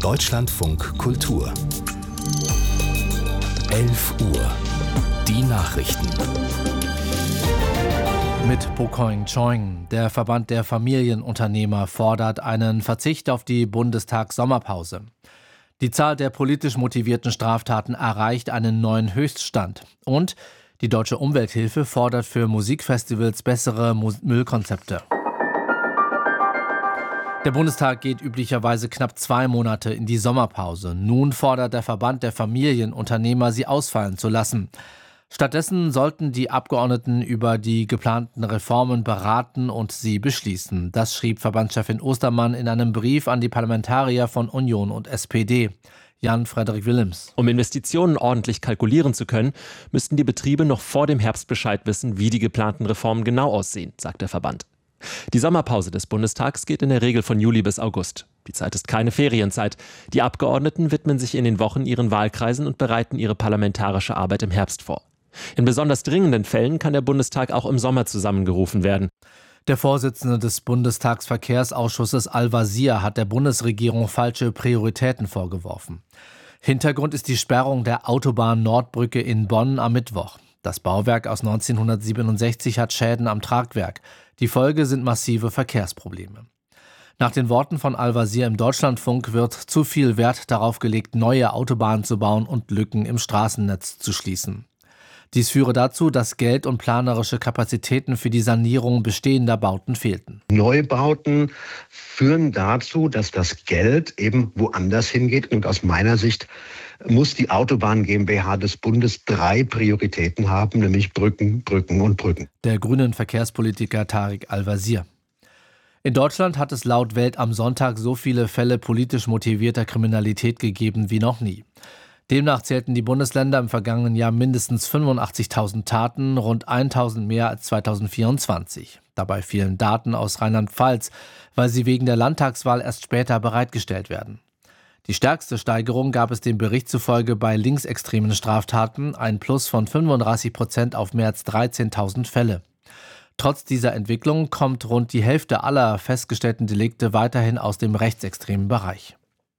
Deutschlandfunk Kultur 11 Uhr. Die Nachrichten. Mit Bokoing Choing. Der Verband der Familienunternehmer fordert einen Verzicht auf die Bundestagssommerpause. Die Zahl der politisch motivierten Straftaten erreicht einen neuen Höchststand. Und die Deutsche Umwelthilfe fordert für Musikfestivals bessere Müllkonzepte. Der Bundestag geht üblicherweise knapp 2 Monate in die Sommerpause. Nun fordert der Verband der Familienunternehmer, sie ausfallen zu lassen. Stattdessen sollten die Abgeordneten über die geplanten Reformen beraten und sie beschließen. Das schrieb Verbandschefin Ostermann in einem Brief an die Parlamentarier von Union und SPD. Jan-Frederik Willems. Um Investitionen ordentlich kalkulieren zu können, müssten die Betriebe noch vor dem Herbst Bescheid wissen, wie die geplanten Reformen genau aussehen, sagt der Verband. Die Sommerpause des Bundestags geht in der Regel von Juli bis August. Die Zeit ist keine Ferienzeit. Die Abgeordneten widmen sich in den Wochen ihren Wahlkreisen und bereiten ihre parlamentarische Arbeit im Herbst vor. In besonders dringenden Fällen kann der Bundestag auch im Sommer zusammengerufen werden. Der Vorsitzende des Bundestagsverkehrsausschusses Al-Wazir hat der Bundesregierung falsche Prioritäten vorgeworfen. Hintergrund ist die Sperrung der Autobahn-Nordbrücke in Bonn am Mittwoch. Das Bauwerk aus 1967 hat Schäden am Tragwerk. Die Folge sind massive Verkehrsprobleme. Nach den Worten von Al-Wazir im Deutschlandfunk wird zu viel Wert darauf gelegt, neue Autobahnen zu bauen und Lücken im Straßennetz zu schließen. Dies führe dazu, dass Geld und planerische Kapazitäten für die Sanierung bestehender Bauten fehlten. Neubauten führen dazu, dass das Geld eben woanders hingeht. Und aus meiner Sicht muss die Autobahn GmbH des Bundes 3 Prioritäten haben, nämlich Brücken, Brücken und Brücken. Der grünen Verkehrspolitiker Tarek Al-Wazir. In Deutschland hat es laut Welt am Sonntag so viele Fälle politisch motivierter Kriminalität gegeben wie noch nie. Demnach zählten die Bundesländer im vergangenen Jahr mindestens 85.000 Taten, rund 1.000 mehr als 2024. Dabei fehlen Daten aus Rheinland-Pfalz, weil sie wegen der Landtagswahl erst später bereitgestellt werden. Die stärkste Steigerung gab es dem Bericht zufolge bei linksextremen Straftaten, ein Plus von 35% auf mehr als 13.000 Fälle. Trotz dieser Entwicklung kommt rund die Hälfte aller festgestellten Delikte weiterhin aus dem rechtsextremen Bereich.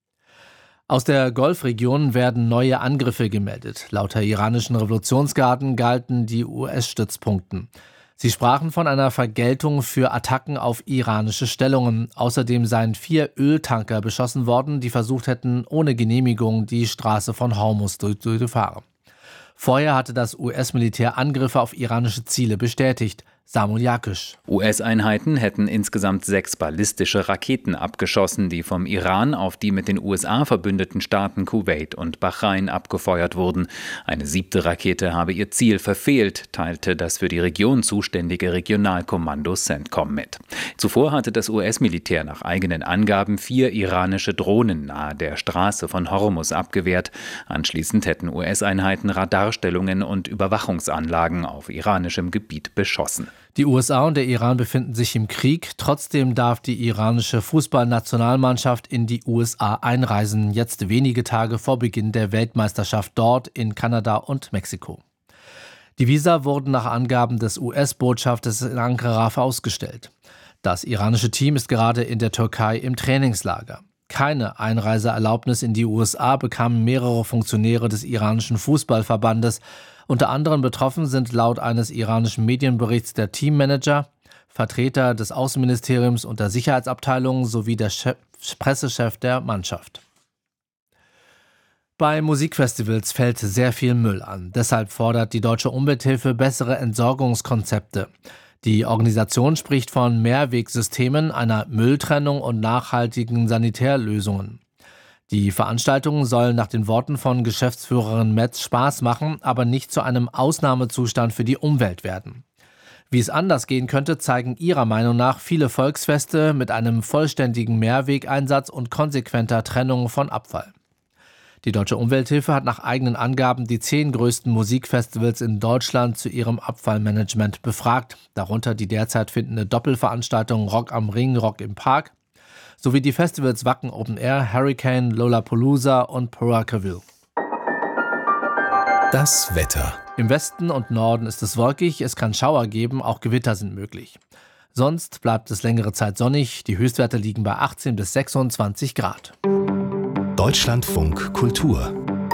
Aus der Golfregion werden neue Angriffe gemeldet. Laut der iranischen Revolutionsgarden galten die US-Stützpunkten. Sie sprachen von einer Vergeltung für Attacken auf iranische Stellungen. Außerdem seien 4 Öltanker beschossen worden, die versucht hätten, ohne Genehmigung die Straße von Hormuz durchzufahren. Vorher hatte das US-Militär Angriffe auf iranische Ziele bestätigt. Samuel Jakisch. US-Einheiten hätten insgesamt 6 ballistische Raketen abgeschossen, die vom Iran auf die mit den USA verbündeten Staaten Kuwait und Bahrain abgefeuert wurden. Eine 7. Rakete habe ihr Ziel verfehlt, teilte das für die Region zuständige Regionalkommando CENTCOM mit. Zuvor hatte das US-Militär nach eigenen Angaben 4 iranische Drohnen nahe der Straße von Hormuz abgewehrt. Anschließend hätten US-Einheiten Radarstellungen und Überwachungsanlagen auf iranischem Gebiet beschossen. Die USA und der Iran befinden sich im Krieg. Trotzdem darf die iranische Fußballnationalmannschaft in die USA einreisen, jetzt wenige Tage vor Beginn der Weltmeisterschaft dort in Kanada und Mexiko. Die Visa wurden nach Angaben des US-Botschafters in Ankara ausgestellt. Das iranische Team ist gerade in der Türkei im Trainingslager. Keine Einreiseerlaubnis in die USA bekamen mehrere Funktionäre des iranischen Fußballverbandes. Unter anderem betroffen sind laut eines iranischen Medienberichts der Teammanager, Vertreter des Außenministeriums und der Sicherheitsabteilung sowie der Pressechef der Mannschaft. Bei Musikfestivals fällt sehr viel Müll an. Deshalb fordert die Deutsche Umwelthilfe bessere Entsorgungskonzepte. Die Organisation spricht von Mehrwegsystemen, einer Mülltrennung und nachhaltigen Sanitärlösungen. Die Veranstaltungen sollen nach den Worten von Geschäftsführerin Metz Spaß machen, aber nicht zu einem Ausnahmezustand für die Umwelt werden. Wie es anders gehen könnte, zeigen ihrer Meinung nach viele Volksfeste mit einem vollständigen Mehrwegeinsatz und konsequenter Trennung von Abfall. Die Deutsche Umwelthilfe hat nach eigenen Angaben die 10 größten Musikfestivals in Deutschland zu ihrem Abfallmanagement befragt, darunter die derzeit findende Doppelveranstaltung Rock am Ring, Rock im Park, sowie die Festivals Wacken Open Air, Hurricane, Lollapalooza und Poracaville. Das Wetter. Im Westen und Norden ist es wolkig, es kann Schauer geben, auch Gewitter sind möglich. Sonst bleibt es längere Zeit sonnig, die Höchstwerte liegen bei 18 bis 26 Grad. Deutschlandfunk Kultur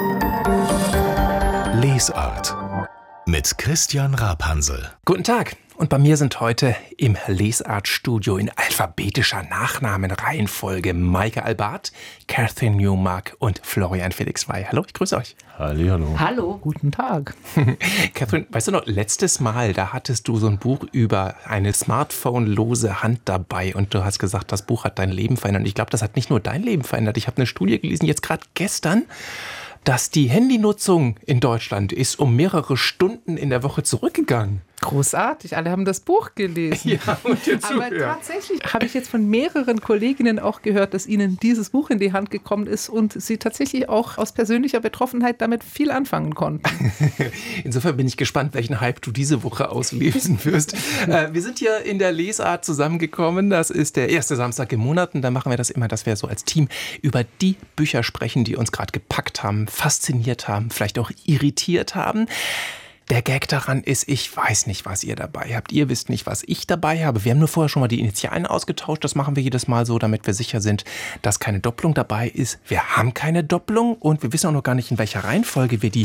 Lesart mit Christian Rapansel. Guten Tag. Und bei mir sind heute im Lesart-Studio in alphabetischer Nachnamenreihenfolge Maike Albart, Catherine Newmark und Florian Felix Wey. Hallo, ich grüße euch. Hallihallo. Hallo. Guten Tag. Catherine, weißt du noch, letztes Mal, da hattest du so ein Buch über eine smartphone-lose Hand dabei und du hast gesagt, das Buch hat dein Leben verändert. Und ich glaube, das hat nicht nur dein Leben verändert. Ich habe eine Studie gelesen, jetzt gerade gestern, dass die Handynutzung in Deutschland ist um mehrere Stunden in der Woche zurückgegangen. Großartig, alle haben das Buch gelesen. Ja, und jetzt Aber tatsächlich habe ich jetzt von mehreren Kolleginnen auch gehört, dass ihnen dieses Buch in die Hand gekommen ist und sie tatsächlich auch aus persönlicher Betroffenheit damit viel anfangen konnten. Insofern bin ich gespannt, welchen Hype du diese Woche auslösen wirst. Wir sind hier in der Lesart zusammengekommen. Das ist der erste Samstag im Monat und da machen wir das immer, dass wir so als Team über die Bücher sprechen, die uns gerade gepackt haben, fasziniert haben, vielleicht auch irritiert haben. Der Gag daran ist, ich weiß nicht, was ihr dabei habt. Ihr wisst nicht, was ich dabei habe. Wir haben nur vorher schon mal die Initialen ausgetauscht. Das machen wir jedes Mal so, damit wir sicher sind, dass keine Doppelung dabei ist. Wir haben keine Doppelung und wir wissen auch noch gar nicht, in welcher Reihenfolge wir die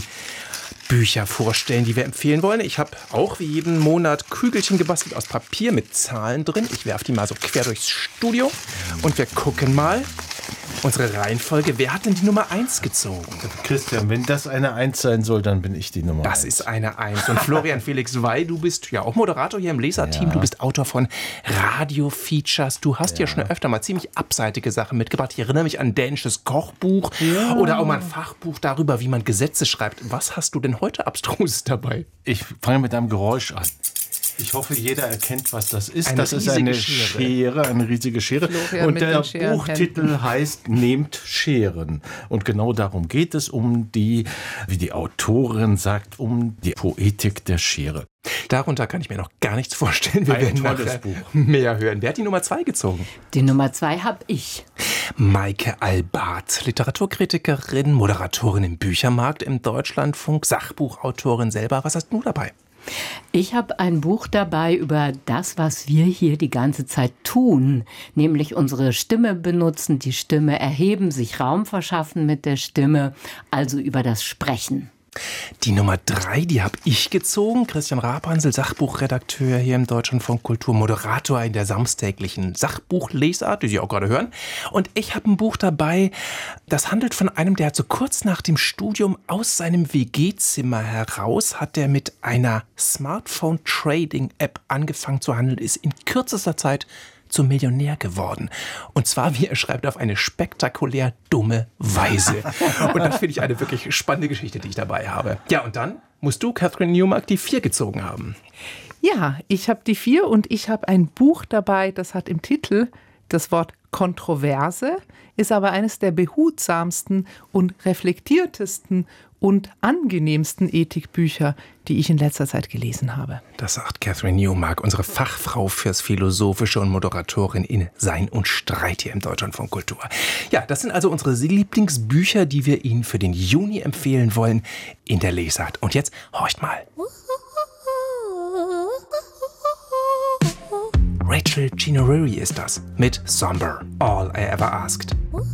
Bücher vorstellen, die wir empfehlen wollen. Ich habe auch wie jeden Monat Kügelchen gebastelt aus Papier mit Zahlen drin. Ich werfe die mal so quer durchs Studio und wir gucken mal unsere Reihenfolge. Wer hat denn die Nummer 1 gezogen? Christian, wenn das eine 1 sein soll, dann bin ich die Nummer 1. Das ist eine 1. Und Florian Felix Wey, du bist ja auch Moderator hier im Leserteam. Ja. Du bist Autor von Radio-Features. Du hast ja schon öfter mal ziemlich abseitige Sachen mitgebracht. Ich erinnere mich an ein dänisches Kochbuch oder auch mal ein Fachbuch darüber, wie man Gesetze schreibt. Was hast du denn heute abstruses dabei? Ich fange mit einem Geräusch an. Ich hoffe, jeder erkennt, was das ist. Das ist eine Schere, eine riesige Schere. Florian, und der Buchtitel heißt Nehmt Scheren. Und genau darum geht es, um die, wie die Autorin sagt, um die Poetik der Schere. Darunter kann ich mir noch gar nichts vorstellen. Wir werden nachher mehr hören. Wer hat die Nummer 2 gezogen? Die Nummer 2 habe ich. Maike Albart, Literaturkritikerin, Moderatorin im Büchermarkt im Deutschlandfunk, Sachbuchautorin selber. Was hast du dabei? Ich habe ein Buch dabei über das, was wir hier die ganze Zeit tun, nämlich unsere Stimme benutzen, die Stimme erheben, sich Raum verschaffen mit der Stimme, also über das Sprechen. Die Nummer 3, die habe ich gezogen. Christian Rapansel, Sachbuchredakteur hier im Deutschlandfunk Kultur, Moderator in der samstäglichen Sachbuchlesart, die Sie auch gerade hören. Und ich habe ein Buch dabei, das handelt von einem, der hat so kurz nach dem Studium aus seinem WG-Zimmer heraus, hat er mit einer Smartphone-Trading-App angefangen zu handeln, ist in kürzester Zeit zum Millionär geworden. Und zwar, wie er schreibt, auf eine spektakulär dumme Weise. Und das finde ich eine wirklich spannende Geschichte, die ich dabei habe. Ja, und dann musst du, Catherine Newmark, die 4 gezogen haben. Ja, ich habe die 4 und ich habe ein Buch dabei, das hat im Titel das Wort Kontroverse, ist aber eines der behutsamsten und reflektiertesten und angenehmsten Ethikbücher, die ich in letzter Zeit gelesen habe. Das sagt Catherine Newmark, unsere Fachfrau fürs Philosophische und Moderatorin in Sein und Streit hier im Deutschlandfunk Kultur. Ja, das sind also unsere Lieblingsbücher, die wir Ihnen für den Juni empfehlen wollen in der Lesart. Und jetzt horcht mal. Rachel Ginorieri ist das mit Somber, All I Ever Asked.